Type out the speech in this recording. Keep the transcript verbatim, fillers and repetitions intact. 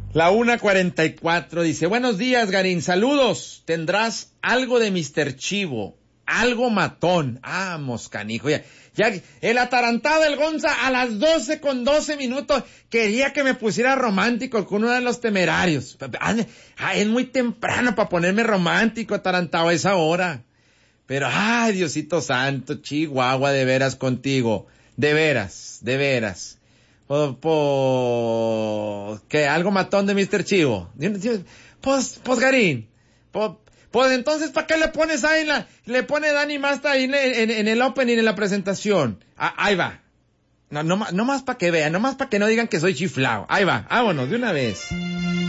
La una cuarenta y cuatro dice, buenos días, Garín, saludos. ¿Tendrás algo de mister Chivo? Algo matón. Ah, moscanijo, ya, ya, el atarantado del Gonza a las doce con doce minutos quería que me pusiera romántico con uno de los Temerarios. Ah, es muy temprano para ponerme romántico, atarantado, a esa hora. Pero, ay, Diosito santo, Chihuahua, de veras contigo. De veras, de veras. Pues, pues, ¿qué? ¿Algo matón de mister Chivo? Pues, pues, Garín. Pues, pues entonces, ¿para qué le pones ahí en la, le pone Dani Masta ahí en, en, en el opening, en la presentación? Ah, ahí va. No, no, no más para que vean, no más para que no digan que soy chiflao. Ahí va, vámonos, de una vez.